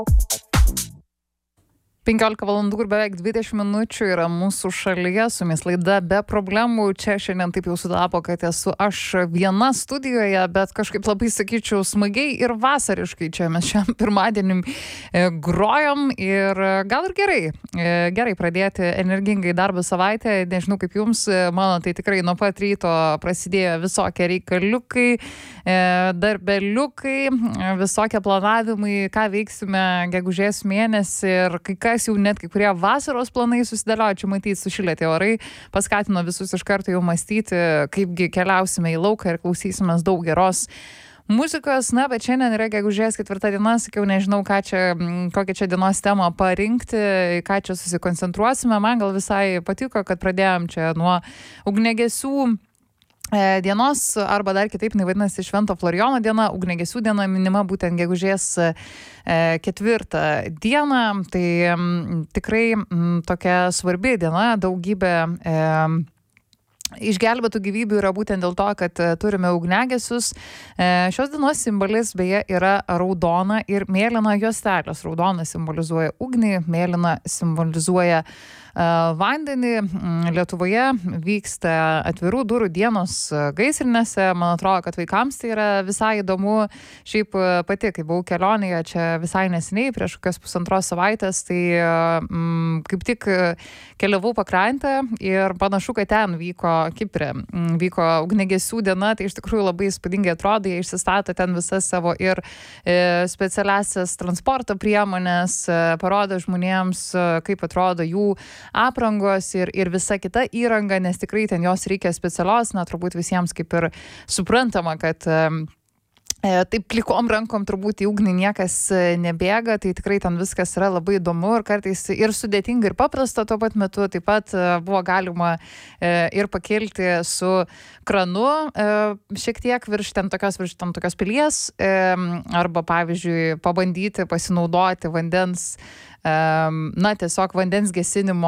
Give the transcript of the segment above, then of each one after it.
15 valandų ir beveik 20 minučių yra mūsų šalyje, su jumis laida be problemų. Čia šiandien taip jau sutapo, kad esu aš viena studijoje, bet kažkaip labai, sakyčiau, smagiai ir vasariškai čia mes šiam pirmadienį grojom ir gal ir gerai pradėti energingai darbo savaitę. Nežinau kaip jums, mano tai tikrai nuo pat ryto prasidėjo visokie reikaliukai, darbeliukai, visokie planavimai, ką veiksime gegužės mėnesį ir kai kurie vasaros planai susidėliojo, čia matyti sušilę tie orai, paskatino visus iš karto jau mąstyti, kaipgi keliausime į lauką ir klausysimės daug geros muzikos. Na, bet šiandien yra gegužės 4 diena, sakiau, nežinau, kokią čia dienos temą parinkti, ką čia susikoncentruosime. Man gal visai patiko, kad pradėjom čia nuo ugniagesių dienos, arba dar kitaip vadinasi Švento Florijono diena. Ugniagesių diena minima būtent gegužės 4 dieną. Tai tikrai tokia svarbi diena, daugybė išgelbėtų gyvybių yra būtent dėl to, kad turime ugniagesius. Šios dienos simbolis beje yra raudona ir mėlyna juostelės. Raudona simbolizuoja ugnį, mėlyna simbolizuoja vandenį. Lietuvoje vyksta atvirų durų dienos gaisrinėse. Man atrodo, kad vaikams tai yra visai įdomu. Šiaip pati, kai buvau kelionėje čia visai neseniai, prieš kokias 1,5 savaitės, tai kaip tik keliavau pakrantę ir panašu, kad ten vyko Kiprė, vyko ugniagesių diena, tai iš tikrųjų labai įspūdingai atrodo. Jie išsistato ten visas savo ir specialiasias transporto priemonės, parodo žmonėms, kaip atrodo jų aprangos ir visa kita įranga, nes tikrai ten jos reikia specialios, na, turbūt visiems kaip ir suprantama, kad taip plikom rankom turbūt į ugnį niekas nebėga, tai tikrai ten viskas yra labai įdomu ir kartais ir sudėtinga ir paprasta tuo pat metu. Taip pat buvo galima ir pakilti su kranu šiek tiek virš tokios pilies, arba pavyzdžiui pabandyti pasinaudoti vandens tiesiog vandens gesinimo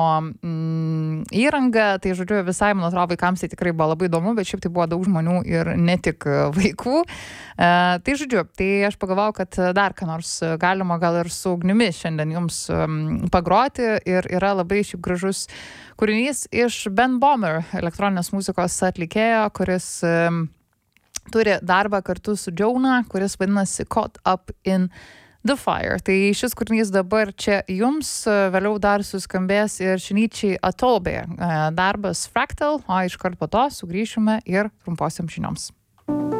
įranga. Tai žodžiu, visai, man atrodo, vaikams tai tikrai buvo labai įdomu, bet šiaip tai buvo daug žmonių ir ne tik vaikų. Tai žodžiu, tai aš pagalvojau, kad dar ką nors galima gal ir su ugnimi šiandien jums pagroti, ir yra labai šiaip gražus kūrinys iš Ben Bomber, elektroninės muzikos atlikėjo, kuris turi darbą kartu su Jonah, kuris vadinasi Caught Up in The Fire. Tai šis kūrinys dabar čia jums, vėliau dar suskambės ir Shinichi Atobe darbas Fractal, o iškart po to sugrįšime ir trumposiom žinioms.